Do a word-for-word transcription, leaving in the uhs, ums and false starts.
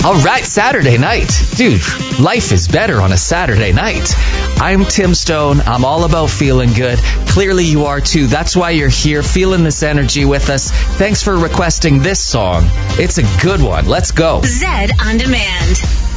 All right, Saturday night. Dude, life is better on a Saturday night. I'm Tim Stone. I'm all about feeling good. Clearly you are too. That's why you're here, feeling this energy with us. Thanks for requesting this song. It's a good one. Let's go. Zed On Demand.